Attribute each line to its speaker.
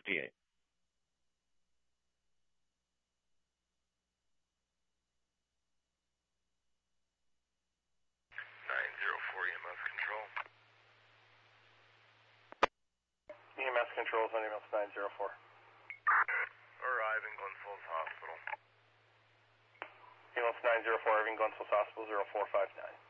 Speaker 1: 58.
Speaker 2: EMS controls on EMS 904.
Speaker 3: Arriving Glens Falls Hospital.
Speaker 2: EMS 904, arriving Glens Falls Hospital 0459.